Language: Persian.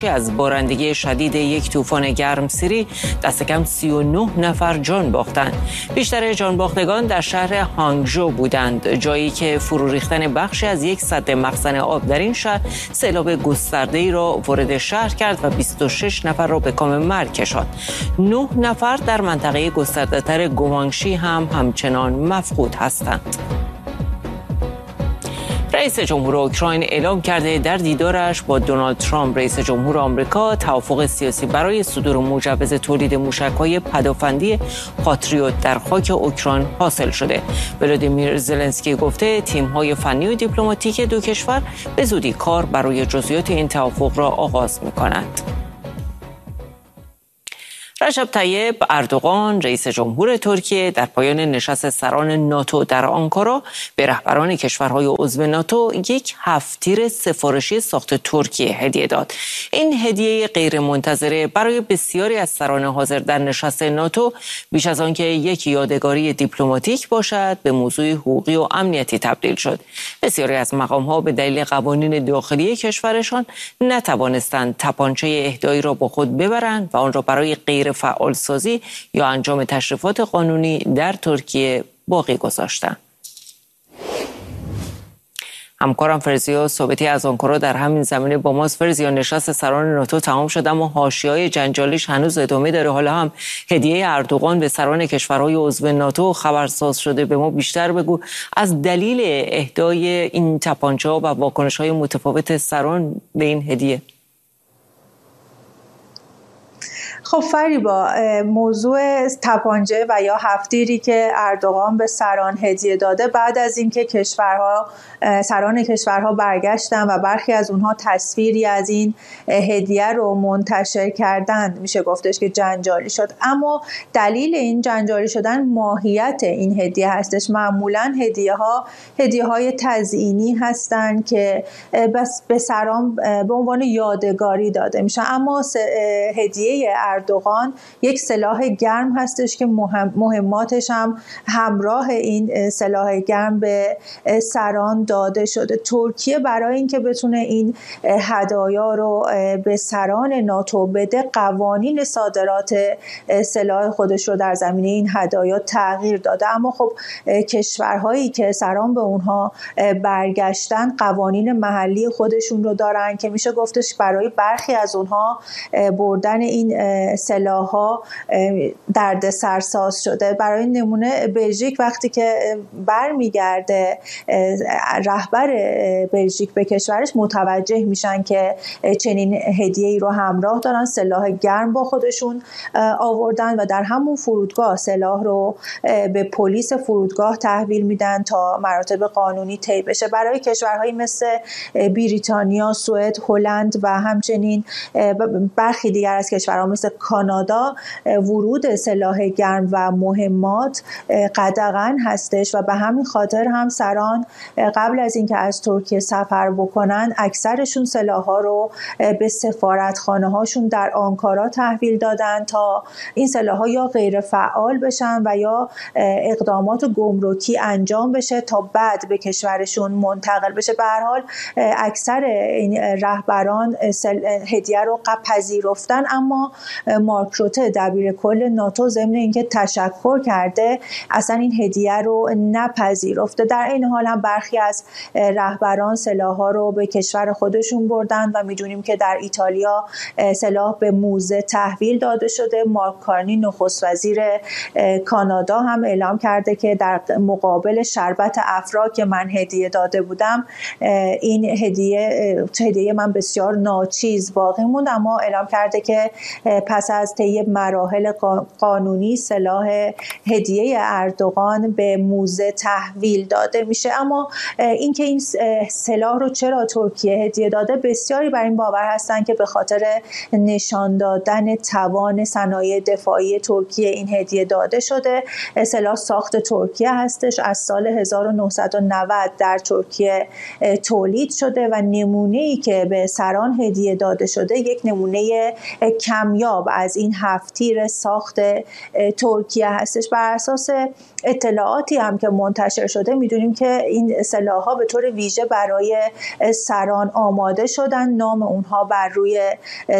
از بارندگی شدید یک طوفان گرمسیری دست کم 39 نفر جان باختند. بیشتر جان باختگان در شهر هانگژو بودند، جایی که فرو ریختن بخشی از یک سد مخزن آب در این شهر سیلاب گسترده‌ای را وارد شهر کرد و 26 نفر را به کام مرگ کشاند. 9 نفر در منطقه گسترده‌تر گوانگشی همچنان مفقود هستند. رئیس جمهور اوکراین اعلام کرده در دیدارش با دونالد ترامپ رئیس جمهور آمریکا توافق سیاسی برای صدور مجوز تولید موشک‌های پدافندی پاتریوت در خاک اوکراین حاصل شده. ولادیمیر زلنسکی گفته تیم‌های فنی و دیپلماتیک دو کشور به زودی کار برای جزئیات این توافق را آغاز می‌کنند. رجب طیب اردوغان رئیس جمهور ترکیه در پایان نشست سران ناتو در آنکارا به رهبران کشورهای عضو ناتو یک هفت‌تیر سفارشی ساخت ترکیه هدیه داد. این هدیه غیرمنتظره برای بسیاری از سران حاضر در نشست ناتو بیش از آنکه یک یادگاری دیپلماتیک باشد به موضوع حقوقی و امنیتی تبدیل شد. بسیاری از مقام‌ها به دلیل قوانین داخلی کشورشان نتوانستند تپانچه اهدایی را با خود ببرند و آن را برای غیر فعال سازی یا انجام تشریفات قانونی در ترکیه باقی گذاشتند. همکارم فرزیا ثابتی از آنکارا در همین زمینه با ماست. فرزیا، نشست سران ناتو تمام شد اما حاشیه‌های جنجالیش هنوز ادامه داره. حالا هم هدیه اردوغان به سران کشورهای عضو ناتو خبرساز شده. به ما بیشتر بگو از دلیل اهدای این تپانچه‌ها و واکنش‌های متفاوت سران به این هدیه. خب فریبا، موضوع تپانچه و یا هفت‌تیری که اردوغان به سران هدیه داده بعد از اینکه سران کشورها برگشتن و برخی از اونها تصویری از این هدیه رو منتشر کردند، میشه گفتش که جنجالی شد. اما دلیل این جنجالی شدن ماهیت این هدیه هستش. معمولاً هدیه‌های تزیینی هستند که بس به سران به عنوان یادگاری داده میشن. اما هدیه اردوغان یک سلاح گرم هستش که مهماتش هم همراه این سلاح گرم به سران داده شده. ترکیه برای اینکه بتونه این هدایا رو به سران ناتو بده قوانین صادرات سلاح خودش رو در زمینه این هدایا تغییر داده. اما خب کشورهایی که سران به اونها برگشتن قوانین محلی خودشون رو دارن که میشه گفتش برای برخی از اونها بردن این سلاح‌ها درد سرساز شده. برای نمونه بلژیک وقتی که برمیگرده رهبر بلژیک به کشورش متوجه میشن که چنین هدیه‌ای رو همراه دارن، سلاح گرم با خودشون آوردن و در همون فرودگاه سلاح رو به پلیس فرودگاه تحویل میدن تا مراتب قانونی طی بشه. برای کشورهایی مثل بریتانیا، سوئد، هلند و همچنین برخی دیگر از کشورها مثل کانادا ورود سلاح گرم و مهمات قدغن هستش و به همین خاطر هم سران قبل از اینکه از ترکیه سفر بکنن اکثرشون سلاح‌ها رو به سفارتخانه هاشون در آنکارا تحویل دادن تا این سلاح‌ها یا غیر فعال بشن و یا اقدامات گمرکی انجام بشه تا بعد به کشورشون منتقل بشه. به هر حال اکثر این رهبران هدیه رو پذیرفتن، اما مارک روته دبیر کل ناتو ضمن اینکه تشکر کرده اصلا این هدیه رو نپذیرفته. در این حال هم برخی از رهبران سلاح‌ها رو به کشور خودشون بردن و میدونیم که در ایتالیا سلاح به موزه تحویل داده شده. مارک کارنی نخست وزیر کانادا هم اعلام کرده که در مقابل شربت افرا که من هدیه داده بودم این هدیه من بسیار ناچیز باقی موند، اما اعلام کرده که پس از طی مراحل قانونی سلاح هدیه اردوغان به موزه تحویل داده میشه. اما اینکه این سلاح رو چرا ترکیه هدیه داده، بسیاری بر این باور هستن که به خاطر نشان دادن توان صنایع دفاعی ترکیه این هدیه داده شده. سلاح ساخت ترکیه هستش، از سال 1990 در ترکیه تولید شده و نمونه‌ای که به سران هدیه داده شده یک نمونه کمیاب حساب از این 7 تیر ساخت ترکیه هستش. بر اساس اطلاعاتی هم که منتشر شده میدونیم که این سلاح‌ها به طور ویژه برای سران آماده شدن، نام اونها بر روی